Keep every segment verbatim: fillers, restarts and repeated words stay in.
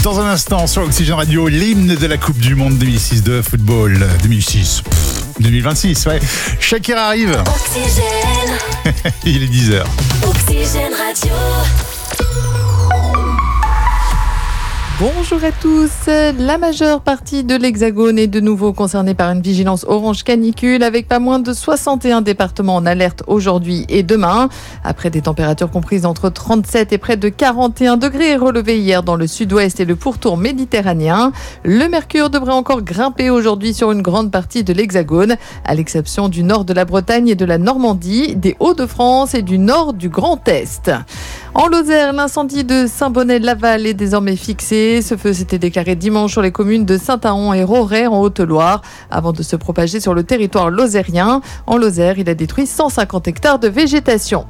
Dans un instant, sur Oxygène Radio, l'hymne de la Coupe du Monde deux mille six de football. deux mille six, pff, deux mille vingt-six, ouais. Shakira arrive. Oxygène. Il est dix heures. Oxygène Radio. Bonjour à tous. La majeure partie de l'Hexagone est de nouveau concernée par une vigilance orange canicule avec pas moins de soixante et un départements en alerte aujourd'hui et demain. Après des températures comprises entre trente-sept et près de quarante et un degrés relevées hier dans le sud-ouest et le pourtour méditerranéen, le mercure devrait encore grimper aujourd'hui sur une grande partie de l'Hexagone, à l'exception du nord de la Bretagne et de la Normandie, des Hauts-de-France et du nord du Grand Est. En Lozère, l'incendie de Saint-Bonnet-Laval est désormais fixé. Ce feu s'était déclaré dimanche sur les communes de Saint-Ahon et Roret en Haute-Loire avant de se propager sur le territoire lozérien. En Lozère, il a détruit cent cinquante hectares de végétation.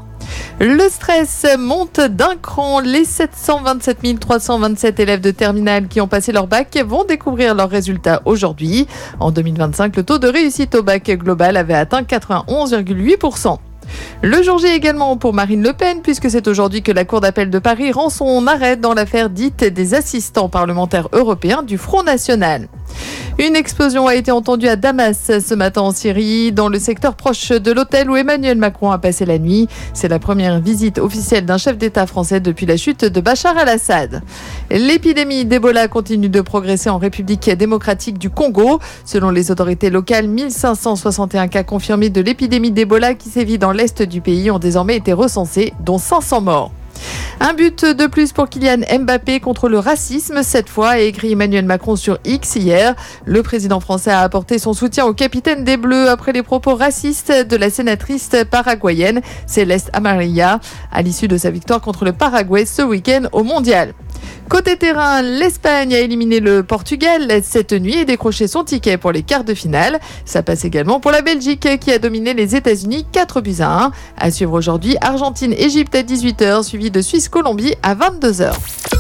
Le stress monte d'un cran. Les sept cent vingt-sept mille trois cent vingt-sept élèves de terminale qui ont passé leur bac vont découvrir leurs résultats aujourd'hui. En deux mille vingt-cinq, le taux de réussite au bac global avait atteint quatre-vingt-onze virgule huit pour cent. Le jour J également pour Marine Le Pen, puisque c'est aujourd'hui que la Cour d'appel de Paris rend son arrêt dans l'affaire dite des assistants parlementaires européens du Front National. Une explosion a été entendue à Damas ce matin en Syrie, dans le secteur proche de l'hôtel où Emmanuel Macron a passé la nuit. C'est la première visite officielle d'un chef d'État français depuis la chute de Bachar al-Assad. L'épidémie d'Ebola continue de progresser en République démocratique du Congo. Selon les autorités locales, mille cinq cent soixante et un cas confirmés de l'épidémie d'Ebola qui sévit dans l'est du pays ont désormais été recensés, dont cinq cents morts. Un but de plus pour Kylian Mbappé contre le racisme, cette fois, a écrit Emmanuel Macron sur X hier. Le président français a apporté son soutien au capitaine des Bleus après les propos racistes de la sénatrice paraguayenne Céleste Amarilla à l'issue de sa victoire contre le Paraguay ce week-end au Mondial. Côté terrain, l'Espagne a éliminé le Portugal cette nuit et décroché son ticket pour les quarts de finale. Ça passe également pour la Belgique qui a dominé les États-Unis quatre buts à un. À suivre aujourd'hui, Argentine-Égypte à dix-huit heures, suivi de Suisse-Colombie à vingt-deux heures.